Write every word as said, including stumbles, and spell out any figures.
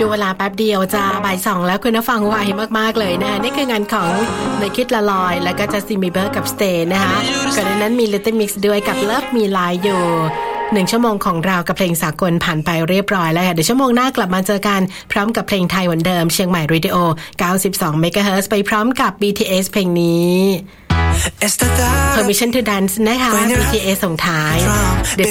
ดูเวลาแป๊บเดียวจะบ่ายสองแล้วคุณผู้ฟังไวมากๆเลยนะนี่คืองานของในคิดละลอยแล้วก็จัสตินบีเบอร์กับสเตย์นะคะก่อนหน้านั้นมี Little Mix ด้วยกับ Love Me Like อยู่หนึ่งชั่วโมงของเรากับเพลงสากลผ่านไปเรียบร้อยแล้วค่ะเดี๋ยวชั่วโมงหน้ากลับมาเจอกันพร้อมกับเพลงไทยเหมือนเดิมเชียงใหม่เรดิโอ เก้าสิบสอง เมกะเฮิรตซ์ ไปพร้อมกับ บี ที เอส เพลงนี้ Permission to Dance นะคะ บี ที เอส ส่งท้ายเดี๋ยว